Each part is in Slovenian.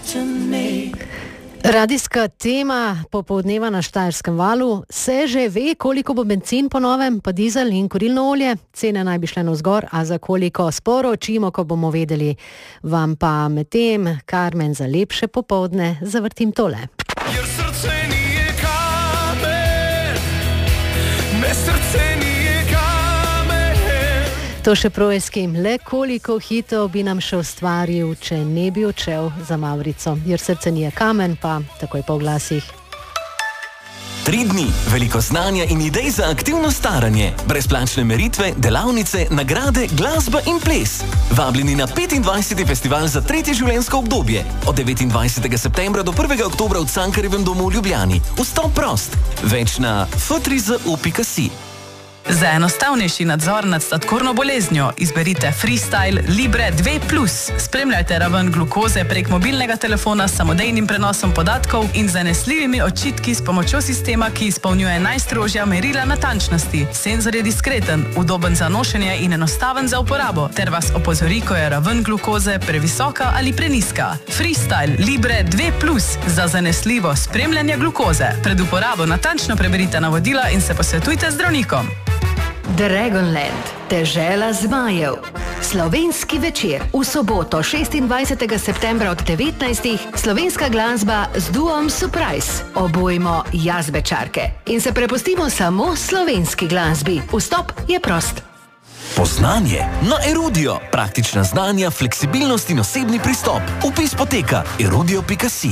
Radijska tema popoldneva na Štajerskem valu. Se že ve, koliko bo bencin po novem, pa dizel in kurilno olje? Cene naj bi šle navzgor, a za koliko sporočimo, ko bomo vedeli. Vam pa medtem, Karmen, za lepše popoldne zavrtim tole. Jer srce nije kamen, me srce nije kamen. To še proeskim, le koliko hitov bi nam še ustvaril, če ne bi odšel za Mavrico. Jer srce nije kamen, pa takoj po glasih. 3 dni, veliko znanja in idej za aktivno staranje. Brezplačne meritve, delavnice, nagrade, glasba in ples. Vabljeni na 25. festival za 3. življenjsko obdobje. Od 29. septembra do 1. oktobra v Cankarjevem domu v Ljubljani. Vstop prost. Več na f3z.si. Za enostavnejši nadzor nad sladkorno boleznjo izberite Freestyle Libre 2+. Spremljajte raven glukoze prek mobilnega telefona s samodejnim prenosom podatkov in zanesljivimi očitki s pomočjo sistema, ki izpolnjuje najstrožja merila natančnosti. Senzor je diskreten, udoben za nošenje in enostaven za uporabo, ter vas opozori, ko je raven glukoze previsoka ali preniska. Freestyle Libre 2+, za zanesljivo spremljanje glukoze. Pred uporabo natančno preberite navodila in se posvetujte z zdravnikom. Dragonland, dežela zmajev. Slovenski večer v soboto 26. septembra od 19. Slovenska glasba z duom Surprise. Obojmo jazbečarke in se prepustimo samo slovenski glasbi. Vstop je prost. Poznanje na Erudio. Praktična znanja, fleksibilnost in osebni pristop. Vpis poteka erudio.si.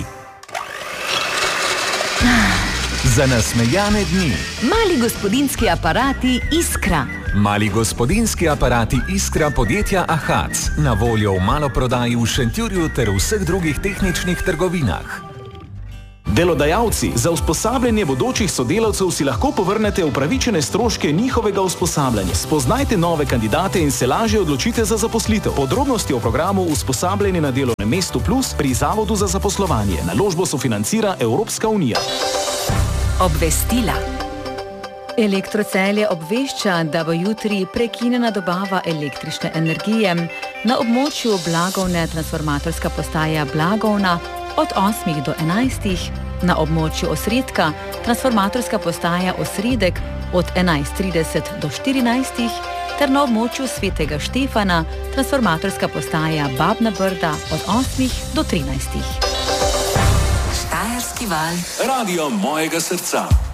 Za nasmejane dni. Mali gospodinjski aparati Iskra. Mali gospodinjski aparati Iskra podjetja Ahac. Na voljo v maloprodaji v Šentjurju ter vseh drugih tehničnih trgovinah. Delodajalci, za usposabljanje bodočih sodelavcev si lahko povrnete upravičene stroške njihovega usposabljanja. Spoznajte nove kandidate in se lažje odločite za zaposlitev. Podrobnosti o programu Usposabljanje na delovnem mestu plus pri Zavodu za zaposlovanje. Naložbo sofinancira Evropska unija. Obvestila. Elektrocelje obvešča, da bo jutri prekinjena dobava električne energije na območju Blagovne transformatorska postaja Blagovna od 8 do 11, na območju Osredka transformatorska postaja Osredek od 11.30 do 14, ter na območju Svetega Štefana transformatorska postaja Babna Brda od 8 do 13. Štajerski val. Radio mojega srca.